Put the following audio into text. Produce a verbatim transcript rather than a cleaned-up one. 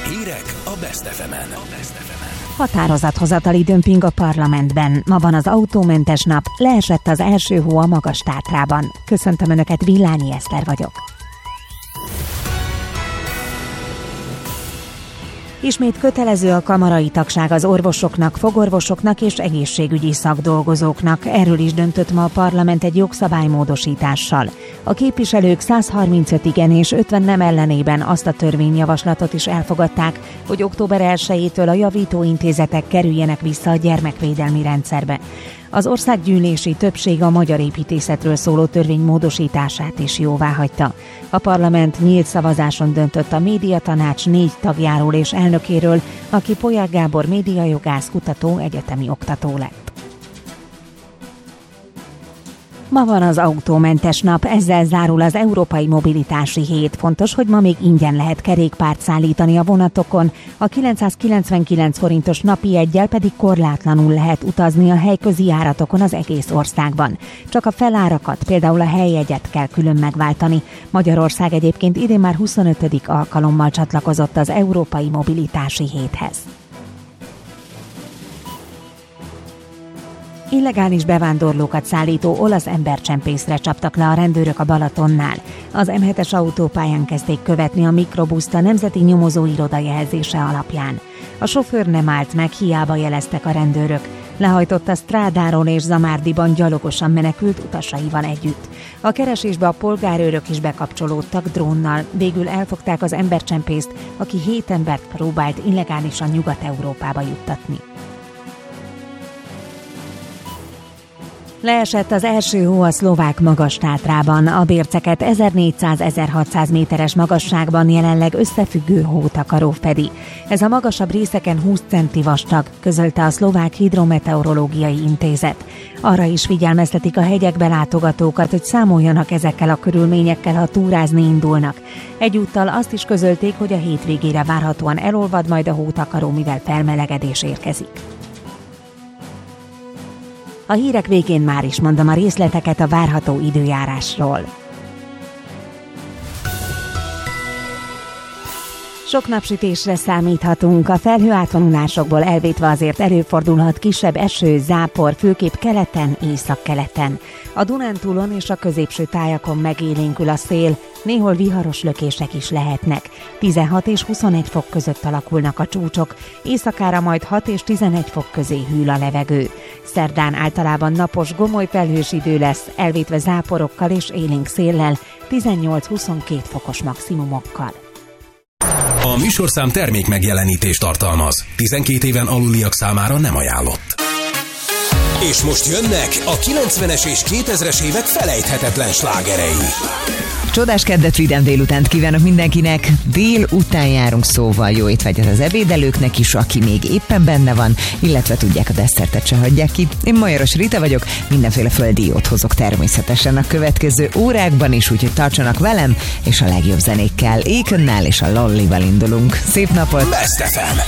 Hírek a Best ef emen. Határozathozatali dömping a parlamentben. Ma van az autómentes nap, leesett az első hó a Magas-Tátrában. Köszöntöm Önöket, Villányi Eszter vagyok. Ismét kötelező a kamarai tagság az orvosoknak, fogorvosoknak és egészségügyi szakdolgozóknak. Erről is döntött ma a parlament egy jogszabálymódosítással. A képviselők száz harmincöt igen és ötven nem ellenében azt a törvényjavaslatot is elfogadták, hogy október elsejétől a javítóintézetek kerüljenek vissza a gyermekvédelmi rendszerbe. Az országgyűlési többség a magyar építészetről szóló törvény módosítását is jóváhagyta. A parlament nyílt szavazáson döntött a médiatanács négy tagjáról és elnökéről, aki Polyák Gábor médiajogász, kutató, egyetemi oktató lett. Ma van az autómentes nap, ezzel zárul az Európai Mobilitási Hét. Fontos, hogy ma még ingyen lehet kerékpárt szállítani a vonatokon, a kilencszázkilencvenkilenc forintos napi jeggyel pedig korlátlanul lehet utazni a helyközi járatokon az egész országban. Csak a felárakat, például a helyjegyet kell külön megváltani. Magyarország egyébként idén már huszonötödik alkalommal csatlakozott az Európai Mobilitási Héthez. Illegális bevándorlókat szállító olasz embercsempészre csaptak le a rendőrök a Balatonnál. Az em hetes autópályán kezdték követni a mikrobuszt a Nemzeti Nyomozóiroda jelzése alapján. A sofőr nem állt meg, hiába jeleztek a rendőrök. Lehajtott a Strádáról és Zamárdiban gyalogosan menekült utasaival együtt. A keresésbe a polgárőrök is bekapcsolódtak drónnal. Végül elfogták az embercsempészt, aki hét embert próbált illegálisan Nyugat-Európába juttatni. Leesett az első hó a szlovák Magas-Tátrában. A bérceket ezernégyszáz-ezerhatszáz méteres magasságban jelenleg összefüggő hótakaró fedi. Ez a magasabb részeken húsz centi vastag, közölte a Szlovák Hidrometeorológiai Intézet. Arra is figyelmeztetik a hegyekbe látogatókat, hogy számoljanak ezekkel a körülményekkel, ha túrázni indulnak. Egyúttal azt is közölték, hogy a hétvégére várhatóan elolvad majd a hótakaró, mivel felmelegedés érkezik. A hírek végén már is mondom a részleteket a várható időjárásról. Sok napsütésre számíthatunk, a felhőátvonulásokból elvétve azért előfordulhat kisebb eső, zápor, főképp keleten, északkeleten. A Dunántúlon és a középső tájakon megélénkül a szél, néhol viharos lökések is lehetnek. tizenhat és huszonegy fok között alakulnak a csúcsok, éjszakára majd hat és tizenegy fok közé hűl a levegő. Szerdán általában napos, gomoly felhős idő lesz, elvétve záporokkal és élénk széllel, tizennyolc-huszonkét fokos maximumokkal. A műsorszám termék megjelenítést tartalmaz. tizenkét éven aluliak számára nem ajánlott. És most jönnek a kilencvenes és kétezres évek felejthetetlen slágerei. Csodás kedvet, vidám délutánt kívánok mindenkinek. Dél után járunk, szóval jó étvágyat az ebédelőknek is, aki még éppen benne van, illetve tudják, a desszertet se hagyják ki. Én Majoros Rita vagyok, mindenféle földi jót hozok természetesen a következő órákban is, úgyhogy tartsanak velem, és a legjobb zenékkel, Akonnál és a Lollival indulunk. Szép napot! Best ef em.